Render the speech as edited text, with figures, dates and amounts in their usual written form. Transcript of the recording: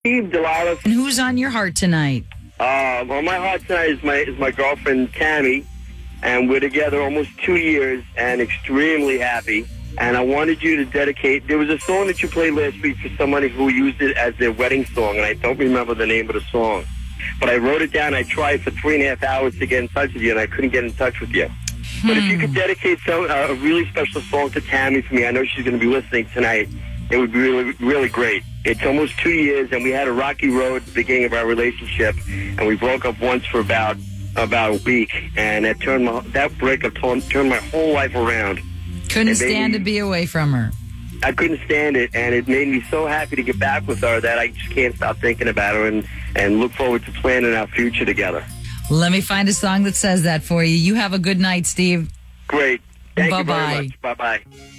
Steve Delilah. And who's on your heart tonight? On my heart tonight is my girlfriend, Tammy, and we're together almost 2 years and extremely happy. And I wanted you to dedicate, there was a song that you played last week for somebody who used it as their wedding song, and I don't remember the name of the song. But I wrote it down. I tried for 3.5 hours to get in touch with you, and I couldn't get in touch with you. But if you could dedicate a really special song to Tammy for me, I know she's going to be listening tonight, it would be really, really great. It's almost 2 years, and we had a rocky road at the beginning of our relationship, and we broke up once for about a week, and that breakup turned my whole life around. Couldn't stand to be away from her. I couldn't stand it, and it made me so happy to get back with her that I just can't stop thinking about her and look forward to planning our future together. Let me find a song that says that for you. You have a good night, Steve. Great. Thank you very Bye-bye. much. Bye-bye.